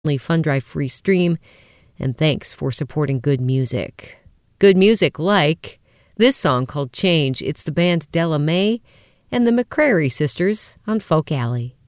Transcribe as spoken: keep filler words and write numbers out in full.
Fund Drive free stream, and thanks for supporting good music. Good music like this song called Change. It's the band Della Mae and the McCrary Sisters on Folk Alley.